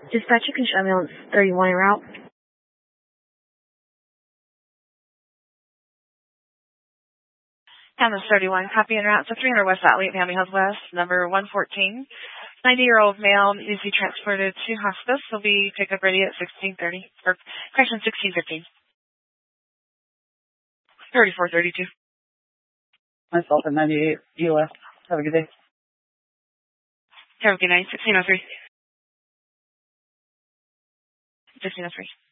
Dispatch, you can show ambulance 31 en route. Ambulance 31, copy en route to 300 West Atlee, Miami Health West, number 114. 90-year-old male needs to be transported to hospice. He'll be pickup ready at 16:30, or correction, 16:15. 3432. Myself at 98 EOS. Have a good day. Have a good night. 1603. 1503.